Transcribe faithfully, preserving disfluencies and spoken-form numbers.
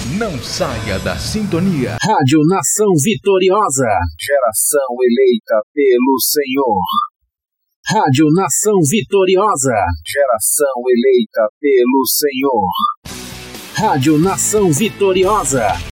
Não saia da sintonia. Rádio Nação Vitoriosa. Geração eleita pelo Senhor. Rádio Nação Vitoriosa. Geração eleita pelo Senhor. Rádio Nação Vitoriosa.